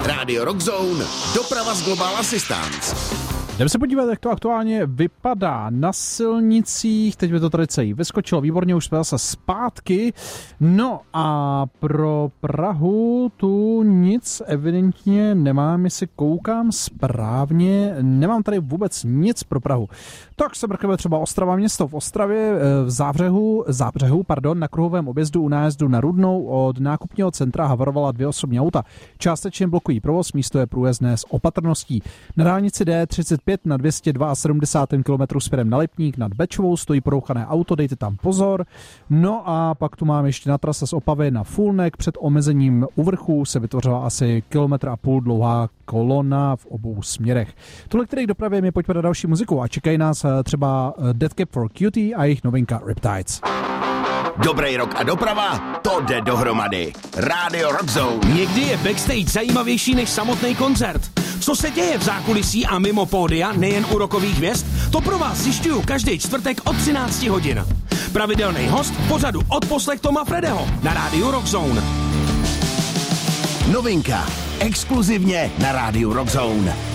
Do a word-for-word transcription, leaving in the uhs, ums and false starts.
Radio Rockzone, doprava z Global Assistance. Jdeme se podívat, jak to aktuálně vypadá na silnicích. Teď mi to tady celý vyskočilo, výborně, už jsme zase zpátky. No a pro Prahu tu nic evidentně nemám, jestli koukám správně. Nemám tady vůbec nic pro Prahu. Tak se mrkneme třeba Ostrava město. V Ostravě v Zábřehu, Zábřehu, pardon, na kruhovém objezdu u nájezdu na Rudnou od nákupního centra havarovala dvě osobní auta. Částečně blokují provoz, místo je průjezdné s opatrností. Na dálnici D třicet pět na dvě stě sedmdesát dva kilometrů směrem na Lipník nad Bečvou stojí porouchané auto, dejte tam pozor. No a pak tu máme ještě na trase z Opavy na Fulnek. Před omezením u vrchu se vytvořila asi kilometr a půl dlouhá kolona v obou směrech. Tohle, který k dopravě, mi pojďme na další muziku a čekají nás třeba Death Cab for Cutie a jejich novinka Riptides. Dobrý rok a doprava, to jde dohromady. Radio Rockzone. Někdy je backstage zajímavější než samotný koncert. Co se děje v zákulisí a mimo pódia, nejen u rockových hvězd, to pro vás zjišťuju každý čtvrtek od třináct hodin. Pravidelný host v pořadu Odposlech Toma Fredeho na rádiu Rockzone. Novinka, exkluzivně na rádiu Rockzone.